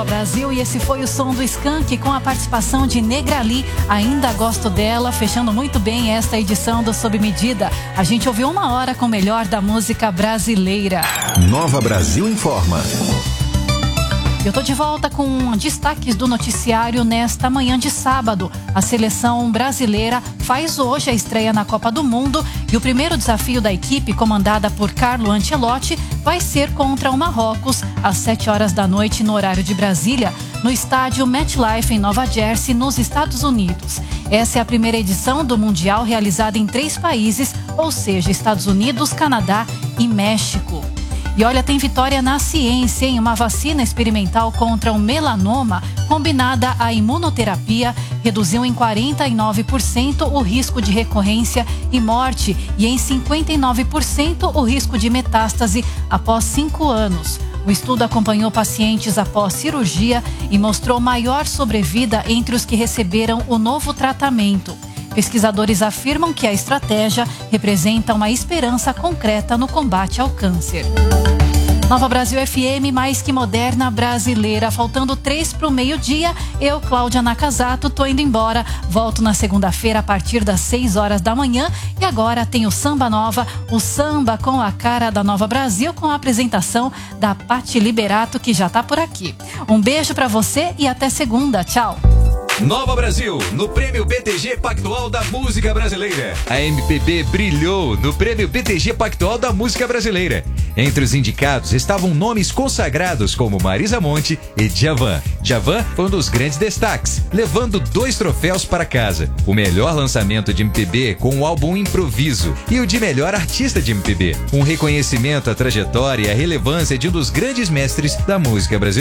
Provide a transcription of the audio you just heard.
Brasil, e esse foi o som do Skank com a participação de Negrali. Ainda gosto dela, fechando muito bem esta edição do Sob Medida. A gente ouviu 1 hora com o melhor da música brasileira. Nova Brasil informa. Eu tô de volta com destaques do noticiário nesta manhã de sábado. A seleção brasileira faz hoje a estreia na Copa do Mundo e o primeiro desafio da equipe, comandada por Carlo Ancelotti, vai ser contra o Marrocos às 7 horas da noite no horário de Brasília, no estádio MetLife em Nova Jersey, nos Estados Unidos. Essa é a primeira edição do Mundial realizada em 3 países, ou seja, Estados Unidos, Canadá e México. E olha, tem vitória na ciência, hein? Uma vacina experimental contra o melanoma, combinada à imunoterapia, reduziu em 49% o risco de recorrência e morte e em 59% o risco de metástase após 5 anos. O estudo acompanhou pacientes após cirurgia e mostrou maior sobrevida entre os que receberam o novo tratamento. Pesquisadores afirmam que a estratégia representa uma esperança concreta no combate ao câncer. Nova Brasil FM, mais que moderna brasileira. Faltando 3 para o meio-dia, eu, Cláudia Nakazato, tô indo embora. Volto na segunda-feira a partir das 6 horas da manhã. E agora tem o Samba Nova, o samba com a cara da Nova Brasil, com a apresentação da Pati Liberato, que já tá por aqui. Um beijo para você e até segunda. Tchau. Nova Brasil, no Prêmio BTG Pactual da Música Brasileira. A MPB brilhou no Prêmio BTG Pactual da Música Brasileira. Entre os indicados estavam nomes consagrados como Marisa Monte e Djavan. Djavan foi um dos grandes destaques, levando 2 troféus para casa. O melhor lançamento de MPB com o álbum Improviso e o de melhor artista de MPB. Um reconhecimento à trajetória e à relevância de um dos grandes mestres da música brasileira.